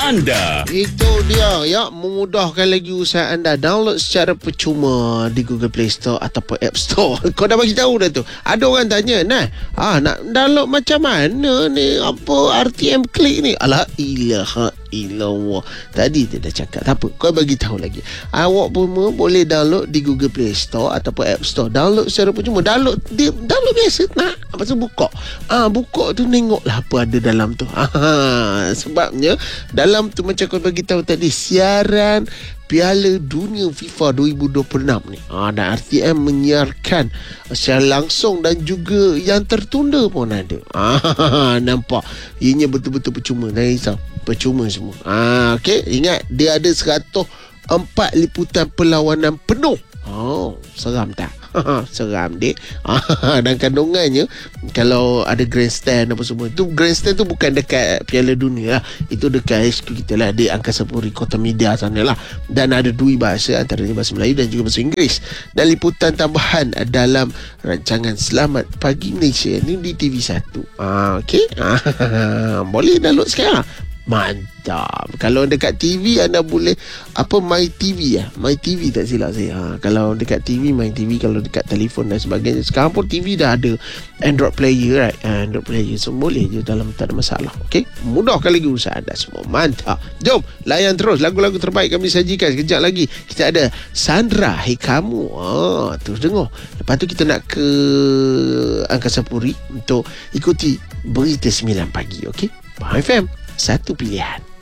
anda. Itu dia ya, memudahkan lagi usaha anda. Download secara percuma di Google Play Store ataupun App Store. Kau dah bagi tahu dah tu. Ada orang tanya, nah, nak download macam mana ni? Apa RTM Klik ni? Alah, ilaha illallah. Tadi dia dah cakap. Tak apa, kau bagi tahu lagi. Awak pun boleh download di Google Play Store ataupun App Store. Download secara percuma. Download biasa. Nak apa tu buka. Buka tu tengoklah apa ada dalam tu. Sebabnya dalam tu macam kau bagi tahu tadi, siaran Piala Dunia FIFA 2026 ni. Dan RTM menyiarkan secara langsung dan juga yang tertunda pun ada. Nampak? Ianya betul-betul percuma. Jangan risau. Percuma semua. Okey, ingat dia ada 104 liputan perlawanan penuh. Seram tak? Seram dek. Dan kandungannya, kalau ada grandstand apa semua, tu grandstand tu bukan dekat Piala Dunia lah. Itu dekat HQ kita lah, di Angkasa Puri Kota Media sana lah. Dan ada dua bahasa, antaranya bahasa Melayu dan juga bahasa Inggeris. Dan liputan tambahan dalam rancangan Selamat Pagi Malaysia ni di TV1. Okey. Boleh download sekarang. Mantap. Kalau dekat TV anda boleh My TV My TV tak silap saya. Kalau dekat TV My TV, kalau dekat telefon dan sebagainya. Sekarang pun TV dah ada Android player, right? Android player, so boleh je dalam, tak ada masalah. Okey, mudahkan lagi usaha anda semua. Mantap. Jom layan terus lagu-lagu terbaik kami sajikan. Sekejap lagi kita ada Sandra Hai Kamu. Terus dengar. Lepas tu kita nak ke Angkasa Puri untuk ikuti Berita 9 Pagi. Okey, Faham FM, satu pilihan.